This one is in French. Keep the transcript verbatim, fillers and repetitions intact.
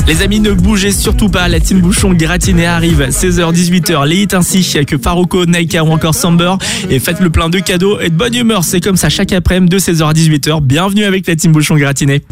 Les amis, ne bougez surtout pas, la team Bouchon gratinée arrive. seize heures dix-huit heures, les hits ainsi que Farouko, Naika ou encore Samber. Et faites le plein de cadeaux et de bonne humeur. C'est comme ça chaque après-midi de seize heures à dix-huit heures. Bienvenue avec la team Bouchon gratinée.